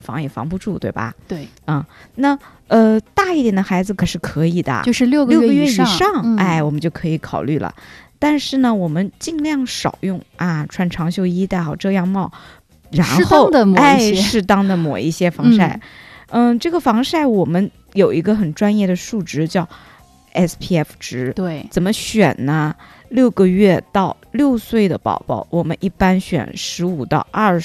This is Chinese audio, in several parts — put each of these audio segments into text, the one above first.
防也防不住，对吧？ 对， 那大一点的孩子可是可以的， 就是6个月以上， 我们就可以考虑了。但是呢，我们尽量少用啊，穿长袖衣，戴好遮阳帽，然后适当的抹一些防晒。这个防晒我们有一个很专业的数值叫 SPF 值， 对， 怎么选呢？6个月到6岁的宝宝，我们一般选15到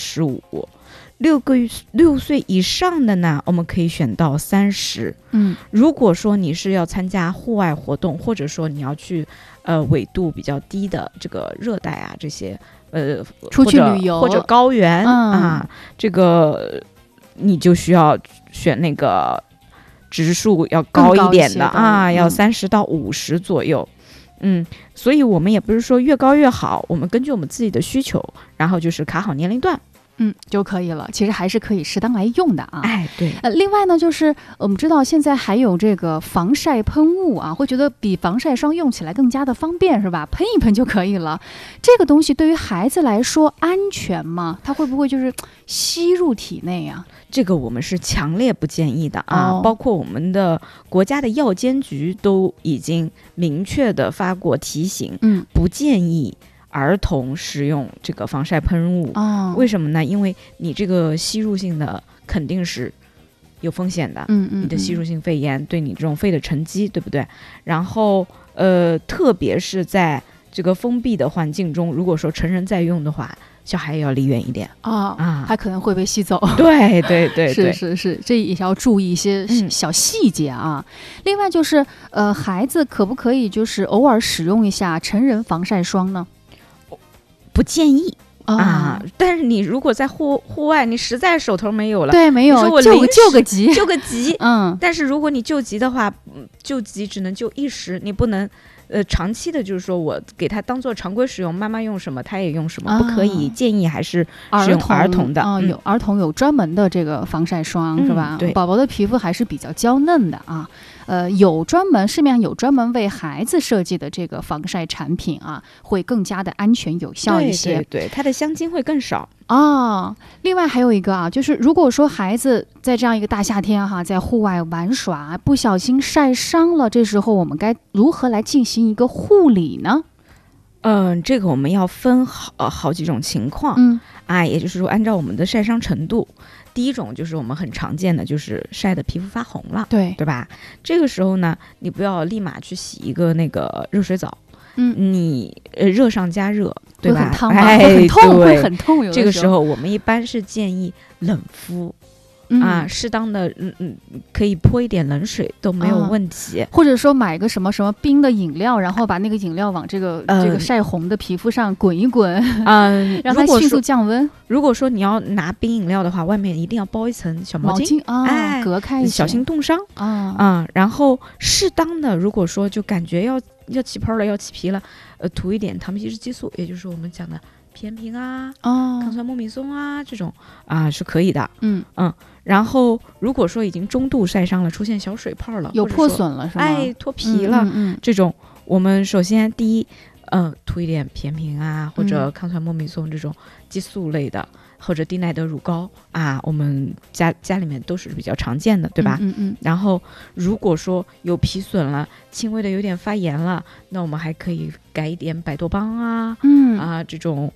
25。6岁以上的呢，我们可以选到30。如果说你是要参加户外活动，或者说你要去纬度比较低的这个热带啊这些出去旅游或者高原啊，这个你就需要选那个指数要高一点的啊，要30到50左右。所以我们也不是说越高越好，我们根据我们自己的需求，然后就是卡好年龄段。 就可以了，其实还是可以适当来用的啊。 对。 另外呢，就是我们知道现在还有这个防晒喷雾啊，会觉得比防晒霜用起来更加的方便，是吧？喷一喷就可以了。这个东西对于孩子来说安全吗？它会不会就是吸入体内啊？ 这个我们是强烈不建议的啊，包括我们的国家的药监局都已经明确的发过提醒，不建议儿童使用这个防晒喷雾。为什么呢？因为你这个吸入性的肯定是有风险的，你的吸入性肺炎对你这种肺的沉积，对不对？然后特别是在这个封闭的环境中，如果说成人在用的话，小孩也要离远一点他可能会被吸走。 对， 是，这也要注意一些小细节啊。另外就是孩子可不可以就是偶尔使用一下成人防晒霜呢？ 不建议但是你如果在户外，你实在手头没有了， 对，没有，救个急， 但是如果你救急的话，救急只能救一时，你不能长期的，就是说我给他当做常规使用，妈妈用什么他也用什么，不可以。建议还是使用儿童的有儿童有专门的这个防晒霜，是吧？ 对， 宝宝的皮肤还是比较娇嫩的啊。市面上有专门为孩子设计的这个防晒产品啊，会更加的安全有效一些。 对，它的香精会更少另外还有一个啊，就是如果说孩子在这样一个大夏天在户外玩耍，不小心晒伤了，这时候我们该如何来进行一个护理呢？ 这个我们要分好几种情况也就是说按照我们的晒伤程度。第一种就是我们很常见的，就是晒的皮肤发红了，对吧？这个时候呢，你不要立马去洗一个那个热水澡，你热上加热，对吧？ 会很烫吗？会很痛。 这个时候我们一般是建议冷敷。适当的可以泼一点冷水都没有问题， 或者说买个什么冰的饮料，然后把那个饮料往这个晒红的皮肤上滚一滚，让它迅速降温。 如果说你要拿冰饮料的话，外面一定要包一层小毛巾隔开一些， 小心冻伤然后适当的，如果说就感觉要起泡了，要起皮了，涂一点糖皮质激素，也就是我们讲的偏平抗酸莫米松这种是可以的。然后如果说已经中度晒伤了，出现小水泡了， 有破损了是吗？ 脱皮了，这种我们首先第一涂一点偏平或者抗酸莫米松这种激素类的，或者低耐德乳膏我们家里面都是比较常见的，对吧？然后如果说有皮损了，轻微的有点发炎了，那我们还可以改一点百多邦这种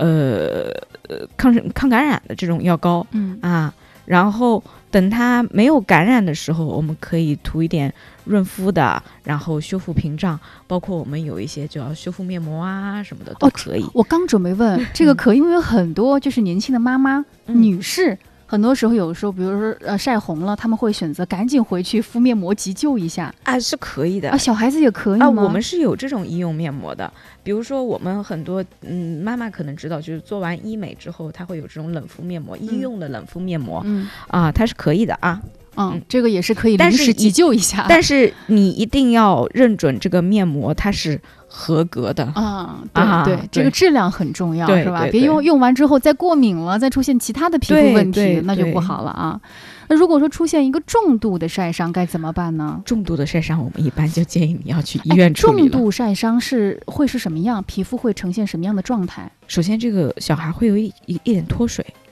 抗感染的这种药膏然后等它没有感染的时候，我们可以涂一点润肤的，然后修复屏障，包括我们有一些就要修复面膜什么的都可以。 我刚准备问这个可以，因为很多就是年轻的妈妈女士很多时候有时候比如说晒红了，他们会选择赶紧回去敷面膜急救一下是可以的小孩子也可以吗？ 我们是有这种医用面膜的，比如说我们很多妈妈可能知道，就是做完医美之后它会有这种冷敷面膜，医用的冷敷面膜它是可以的这个也是可以临时急救一下， 但是你一定要认准这个面膜它是合格的对，这个质量很重要，是吧？别用完之后再过敏了，再出现其他的皮肤问题，那就不好了那如果说出现一个重度的晒伤该怎么办呢？ 重度的晒伤我们一般就建议你要去医院处理了。 重度晒伤会是什么样？皮肤会呈现什么样的状态？ 首先这个小孩会有一点脱水